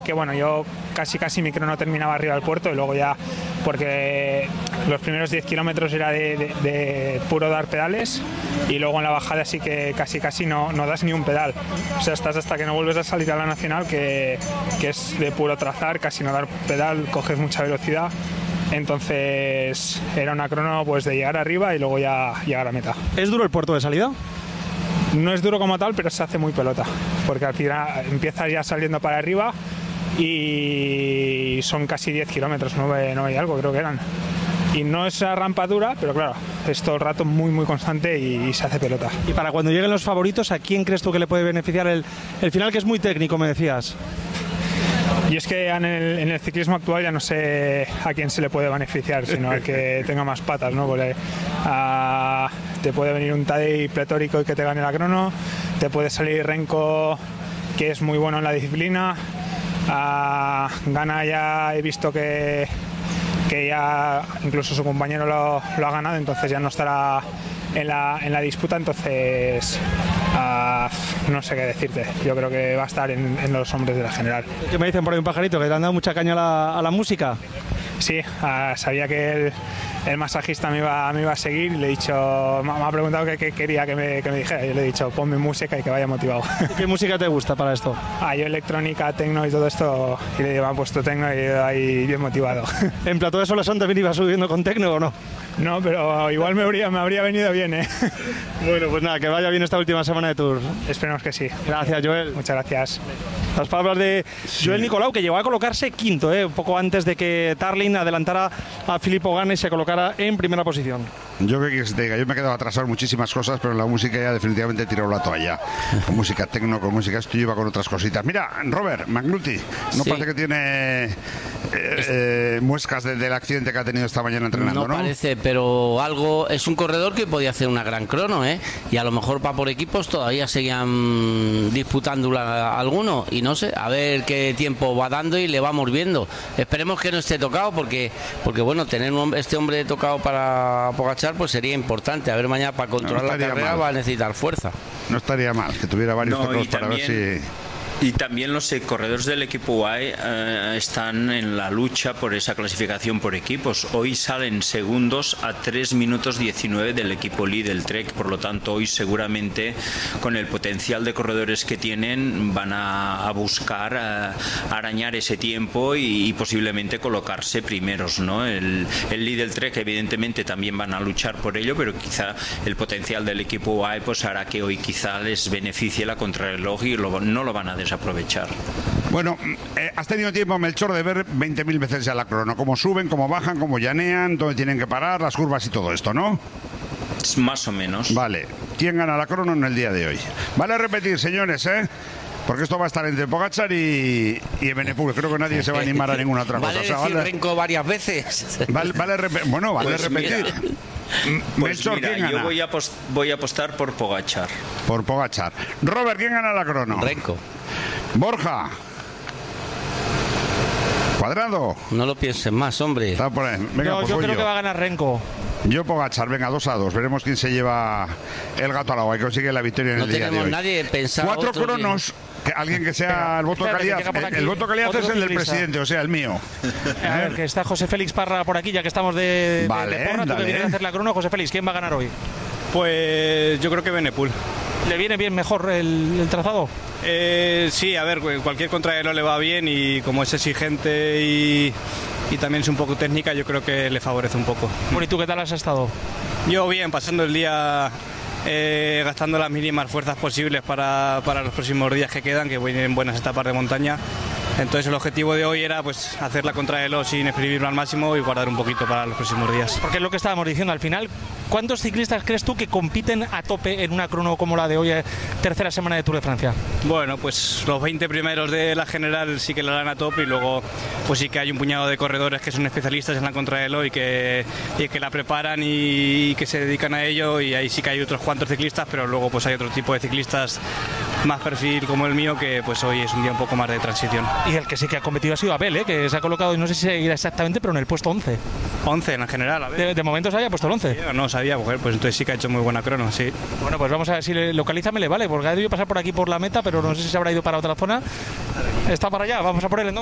Que bueno, yo casi mi crono terminaba arriba del puerto y luego ya, porque los primeros 10 kilómetros era de puro dar pedales y luego en la bajada sí que casi no das ni un pedal. O sea, estás hasta que no vuelves a salir a la nacional, que es de puro trazar, casi no dar pedal, coges mucha velocidad. Entonces era una crono pues de llegar arriba y luego ya llegar a meta. ¿Es duro el puerto de salida? No es duro como tal, pero se hace muy pelota, porque al final empiezas ya saliendo para arriba y son casi 10 kilómetros, 9 y algo creo que eran. Y no es la rampa dura, pero claro, es todo el rato muy constante y se hace pelota. Y para cuando lleguen los favoritos, ¿a quién crees tú que le puede beneficiar el final, que es muy técnico, me decías? Y es que en el ciclismo actual ya no sé a quién se le puede beneficiar, sino al que tenga más patas, ¿no? Porque te puede venir un Tadej pletórico y que te gane la crono, te puede salir Renko, que es muy bueno en la disciplina. Gana, ya he visto que ya incluso su compañero lo ha ganado, entonces ya no estará en la disputa, entonces no sé qué decirte. Yo creo que va a estar en los hombres de la general. ¿Qué me dicen por ahí un pajarito? ¿Que te han dado mucha caña a la música? Sí, sabía que el masajista me iba a seguir y le he dicho, me ha preguntado qué quería que me dijera. Yo le he dicho, ponme música y que vaya motivado. ¿Qué música te gusta para esto? Yo electrónica, tecno y todo esto, y le digo, me han puesto tecno y ahí bien motivado. ¿En Plató de Solesón también ibas subiendo con tecno o no? No, pero igual me habría venido bien, ¿eh? Bueno, pues nada, que vaya bien esta última semana de Tour. Esperemos que sí. Gracias, Joel. Muchas gracias. Las palabras de Joel Nicolau, que llegó a colocarse quinto, un poco antes de que Tarlin adelantara a Filippo Ganna y se colocara en primera posición. Yo creo que te diga, yo me he quedado atrasado en muchísimas cosas, pero en la música ya definitivamente he tirado la toalla. Con música tecno, con música esto, yo iba con otras cositas. Mira, Robert Magnuti, ¿no parece que tiene muescas del accidente que ha tenido esta mañana entrenando? No parece, pero algo, es un corredor que podía hacer una gran crono, y a lo mejor para por equipos todavía seguían disputándola alguno, y no sé, a ver qué tiempo va dando y le vamos viendo. Esperemos que no esté tocado, porque bueno, tener este hombre tocado para Pogačar pues sería importante. A ver, mañana para controlar la carrera va a necesitar fuerza. No estaría mal que tuviera varios tocados para ver si... Y también los corredores del equipo UAE están en la lucha por esa clasificación por equipos. Hoy salen segundos a 3 minutos 19 del equipo Lee del Trek. Por lo tanto, hoy seguramente con el potencial de corredores que tienen van a buscar arañar ese tiempo y posiblemente colocarse primeros, ¿no? El Lee del Trek evidentemente también van a luchar por ello, pero quizá el potencial del equipo UAE pues hará que hoy quizá les beneficie la contrarreloj y no lo van a desaprovechar. Bueno, has tenido tiempo, Melchor, de ver 20.000 veces ya la crono, cómo suben, cómo bajan, cómo llanean, dónde tienen que parar, las curvas y todo esto, ¿no? Más o menos. Vale, ¿quién gana la crono en el día de hoy? Vale repetir, señores, porque esto va a estar entre Pogačar y Evenepoel. Creo que nadie se va a animar a ninguna otra cosa. Vale, decir Renko varias veces. Vale repetir. Pues Melchor, mira, yo voy a apostar por Pogačar. Por Pogačar. Robert, ¿quién gana la crono? Renko. Borja. Cuadrado. No lo pienses más, hombre. Está por ahí. Venga, pues yo creo que va a ganar Renko. Yo Pogačar, venga, 2-2. Veremos quién se lleva el gato al agua y consigue la victoria en el día de hoy. No tenemos nadie pensado. 4 cronos. Alguien que sea el voto de calidad. El voto de calidad es el del presidente, o sea, el mío. A ver, que está José Félix Parra por aquí, ya que estamos de porra. Tú que vienes a hacer la crono, José Félix, ¿quién va a ganar hoy? Pues yo creo que Evenepoel. ¿Le viene bien mejor el trazado? Sí, a ver, cualquier contrarreloj le va bien y como es exigente y también es un poco técnica, yo creo que le favorece un poco. Bueno, ¿y tú qué tal has estado? Yo bien, pasando el día gastando las mínimas fuerzas posibles para los próximos días que quedan, que vienen buenas etapas de montaña. Entonces el objetivo de hoy era pues hacer la contrarreloj sin exprimirlo al máximo y guardar un poquito para los próximos días. Porque es lo que estábamos diciendo al final. ¿Cuántos ciclistas crees tú que compiten a tope en una crono como la de hoy, tercera semana de Tour de Francia? Bueno, pues los 20 primeros de la general sí que la dan a tope y luego pues sí que hay un puñado de corredores que son especialistas en la contrarreloj y que la preparan y que se dedican a ello, y ahí sí que hay otros cuantos ciclistas, pero luego pues hay otro tipo de ciclistas más perfil como el mío, que pues hoy es un día un poco más de transición. Y el que sí que ha competido ha sido Abel, que se ha colocado, no sé si seguirá exactamente, pero en el puesto 11. 11 en general, a ver. De momento se había puesto el 11. Yo no sabía, mujer, pues entonces sí que ha hecho muy buena crono, sí. Bueno, pues vamos a ver si localízame le vale, porque ha debido pasar por aquí por la meta, pero no sé si se habrá ido para otra zona. Está para allá, vamos a por él entonces.